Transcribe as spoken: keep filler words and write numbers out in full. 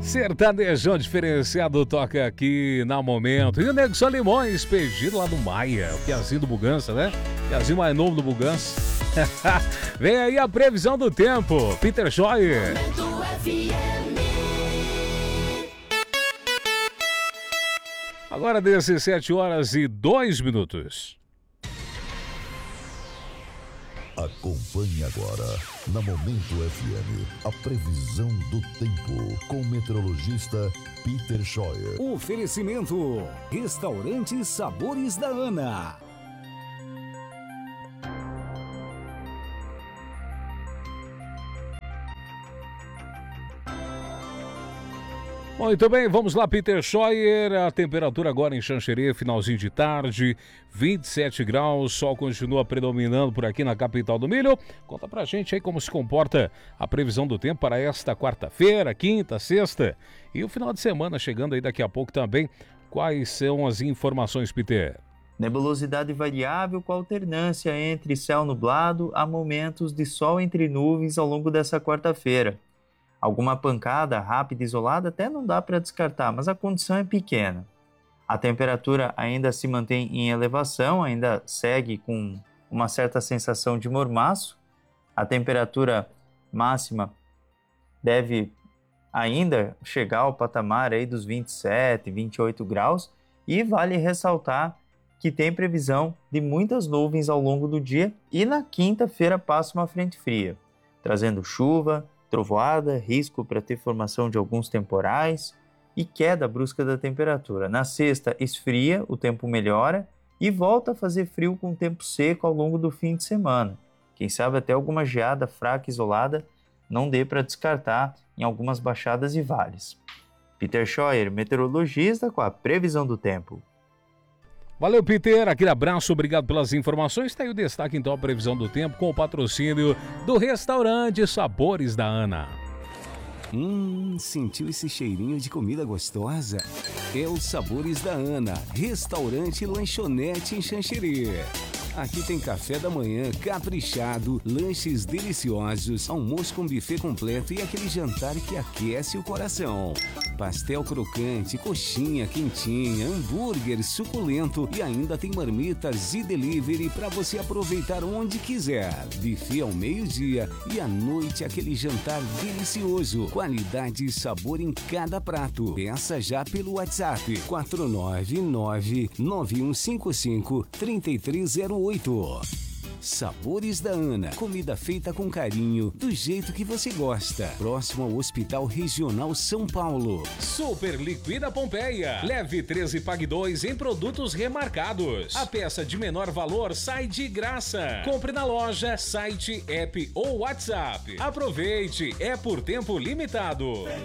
Sertanejão diferenciado toca aqui na Momento. E o Nego Solimões, pedido lá do Maia, o Piazinho do Bugança, né? Piazinho mais novo do Bugança. Vem aí a previsão do tempo. Peter Scheuer. Agora dezessete horas e dois minutos. Acompanhe agora, na Momento F M, a previsão do tempo, com o meteorologista Peter Scheuer. Oferecimento, Restaurante Sabores da Ana. Muito bem, vamos lá, Peter Scheuer. A temperatura agora em Xanxerê, finalzinho de tarde, vinte e sete graus, sol continua predominando por aqui na capital do milho. Conta pra gente aí como se comporta a previsão do tempo para esta quarta-feira, quinta, sexta e o final de semana chegando aí daqui a pouco também. Quais são as informações, Peter? Nebulosidade variável com alternância entre céu nublado a momentos de sol entre nuvens ao longo dessa quarta-feira. Alguma pancada rápida e isolada até não dá para descartar, mas a condição é pequena. A temperatura ainda se mantém em elevação, ainda segue com uma certa sensação de mormaço. A temperatura máxima deve ainda chegar ao patamar aí dos vinte e sete, vinte e oito graus, e vale ressaltar que tem previsão de muitas nuvens ao longo do dia e na quinta-feira passa uma frente fria, trazendo chuva, trovoada, risco para ter formação de alguns temporais e queda brusca da temperatura. Na sexta esfria, o tempo melhora e volta a fazer frio com tempo seco ao longo do fim de semana. Quem sabe até alguma geada fraca isolada não dê para descartar em algumas baixadas e vales. Peter Scheuer, meteorologista, com a previsão do tempo. Valeu, Peter, aquele abraço, obrigado pelas informações. Está aí o destaque, então, a previsão do tempo com o patrocínio do restaurante Sabores da Ana. Hum, sentiu esse cheirinho de comida gostosa? É o Sabores da Ana, restaurante e lanchonete em Xanxerê. Aqui tem café da manhã caprichado, lanches deliciosos, almoço com buffet completo e aquele jantar que aquece o coração. Pastel crocante, coxinha quentinha, hambúrguer suculento e ainda tem marmitas e delivery para você aproveitar onde quiser. Buffet ao meio-dia e à noite aquele jantar delicioso. Qualidade e sabor em cada prato. Peça já pelo WhatsApp quatro nove nove, nove um cinco cinco, três três zero oito. Sabores da Ana, comida feita com carinho, do jeito que você gosta. Próximo ao Hospital Regional São Paulo. Super Liquida Pompeia. Leve três e pague dois em produtos remarcados. A peça de menor valor sai de graça. Compre na loja, site, app ou WhatsApp. Aproveite, é por tempo limitado.